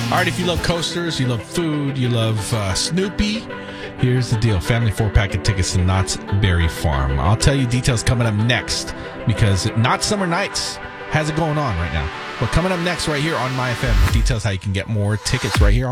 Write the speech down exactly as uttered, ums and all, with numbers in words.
All right, if you love coasters, you love food, you love uh, Snoopy, here's the deal. Family four-pack of tickets to Knott's Berry Farm. I'll tell you details coming up next because Knott's Summer Nights has it going on right now. But coming up next right here on My F M, details how you can get more tickets right here on